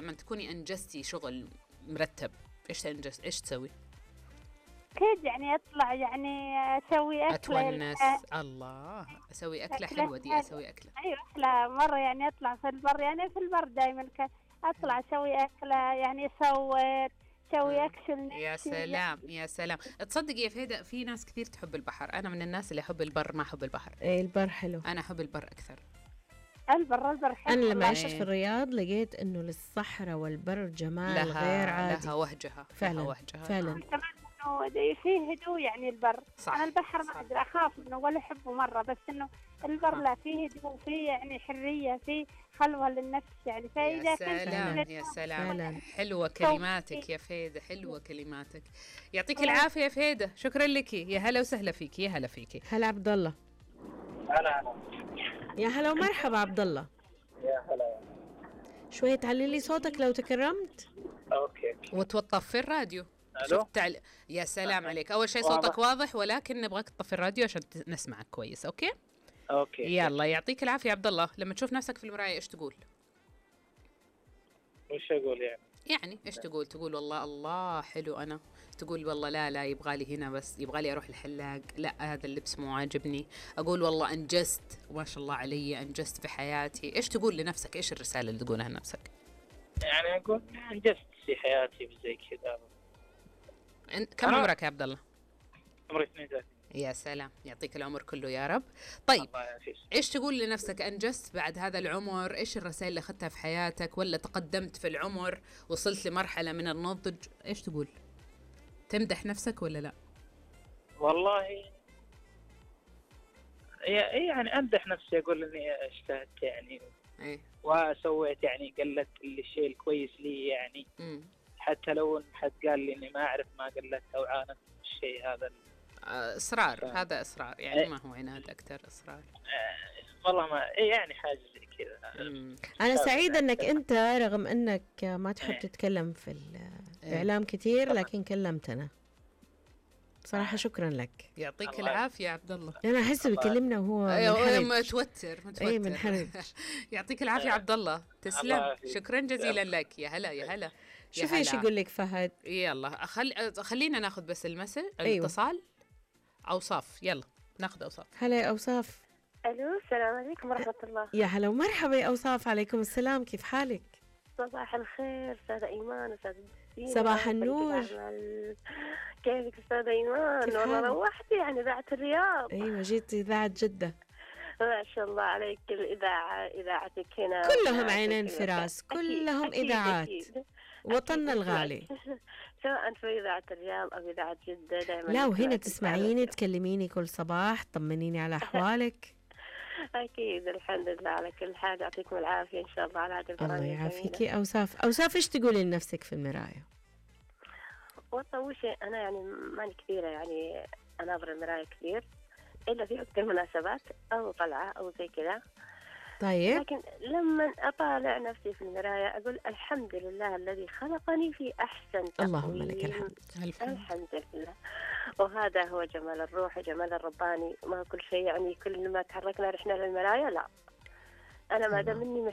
لما تكوني أنجزتي شغل مرتب إيش تسوي؟ أكيد يعني أطلع يعني أسوي أكلة. أتونس. الله، أسوي أكلة حلوة دي، أسوي أكلة. أيوة أحلى مرة يعني أطلع في البر، يعني في البر دايما أطلع أسوي أكلة، يعني أصور أسوي أكشن يا نفسي سلام يا سلام. تصدقي يا فهيدة في ناس كثير تحب البحر، أنا من الناس اللي أحب البر ما أحب البحر. إيه البر حلو. أنا أحب البر أكثر. البر حلو. أنا لما والله. عشت في الرياض لقيت إنه للصحراء والبر جمال غير عادي. لها وهجها. فعلا لها وهجها. فعلا. كمان إنه فيه هدوء يعني البر. صح. أنا البحر ما أقدر، أخاف منه ولا أحبه مرة، بس إنه البر لا، فيه هدوء، فيه يعني حرية، فيه خلوة للنفس يعني. فإذا يا كنت سلام فعلا. يا سلام فعلا. حلوة كلماتك يا فهيدة، حلوة كلماتك. يعطيك العافية يا فهيدة، شكرا لك، يا هلا وسهلا فيك، يا هلا فيك. هلا عبد الله. هلا. يا هلا ومرحبا عبد الله. يا هلا. شوية تعلي لي صوتك لو تكرمت. اوكي. وتوطفي الراديو. الو. يا سلام عليك، اول شيء صوتك واضح، ولكن نبغاك تطفي الراديو عشان نسمعك كويس. اوكي يلا يعطيك العافية يا عبد الله. لما تشوف نفسك في المراية ايش تقول؟ وش اقول يعني ايش تقول؟ تقول والله الله حلو انا، تقول والله لا يبغالي هنا، بس يبغالي اروح الحلاق، لا هذا اللبس مو عاجبني، اقول والله انجزت ما شاء الله علي، انجزت في حياتي. ايش تقول لنفسك؟ ايش الرسالة اللي تقولها لنفسك؟ يعني اقول انجزت في حياتي بزي كذا. كم عمرك يا عبد الله؟ عمري 32. يا سلام، يعطيك العمر كله يا رب. طيب ايش تقول لنفسك؟ انجزت بعد هذا العمر؟ ايش الرسائل اللي اخذتها في حياتك؟ ولا تقدمت في العمر وصلت لمرحلة من النضج؟ ايش تقول؟ تمدح نفسك ولا لا؟ والله يعني امدح نفسي، اقول اني اجتهدت يعني ايه وسويت يعني قلت الشيء الكويس لي يعني. حتى لو حد قال لي اني ما اعرف ما قلت او عانت الشيء هذا. اصرار، هذا اصرار يعني ما هو عناد، اكثر اصرار. والله ما يعني حاجه زي كذا. انا سعيده انك انت رغم انك ما تحب تتكلم في الاعلام كثير لكن كلمتنا بصراحه. شكرا لك، يعطيك العافيه يا عبد الله. انا احس بيكلمنا وهو متوتر. اي منحرج. يعطيك العافيه يا عبد الله، تسلم، شكرا جزيلا لك. يا هلا. شوفي ايش يقول لك فهد. يلا خلينا ناخذ بس الاتصال. اوصاف، يلا ناخذ اوصاف. هلا يا اوصاف. الو السلام عليكم ورحمه الله. يا هلا ومرحبا يا اوصاف. عليكم السلام، كيف حالك؟ صباح الخير استاذه ايمان، استاذه صباح النور. كيفك استاذه ايمان؟ والله روحتي يعني اذاعه الرياض. ايوه جيت اذاعه جده. ما شاء الله عليك، الاذاعه اذاعتك هنا كلهم عينين في راس، كلهم اذاعات. وطننا الغالي. سواء في إذاعة الرياض أو إذاعة جدة دائما. لا وهنا تسمعيني تكلميني كل صباح تطمنيني على أحوالك. أكيد الحمد لله على كل حال. يعطيكم العافية إن شاء الله على هذا البرنامج. الله يعافيكي. أوصاف إيش تقولي لنفسك في المراية؟ والله أول شيء أنا يعني ماني كثيرة يعني أناظر المراية كثير إلا في وقت المناسبات أو طلعة أو زي كذا. طيب. لكن لما أطالع نفسي في المراية أقول الحمد لله الذي خلقني في أحسن تقويم. اللهم لك الحمد. الحمد لله. وهذا هو جمال الروح وجمال الرباني. ما كل شيء يعني كل ما تحركنا رحنا للمراية، لا أنا ما دام إني